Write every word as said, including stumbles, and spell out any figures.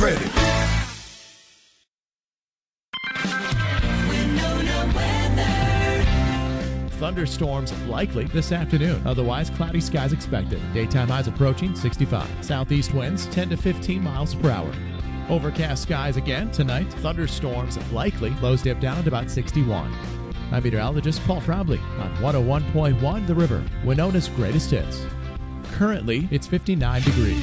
credit. Thunderstorms likely this afternoon. Otherwise, cloudy skies expected. Daytime highs approaching sixty-five. Southeast winds ten to fifteen miles per hour. Overcast skies again tonight. Thunderstorms likely. Lows dip down to about sixty-one. I'm meteorologist Paul Frobley on one oh one point one The River, Winona's greatest hits. Currently, it's fifty-nine degrees.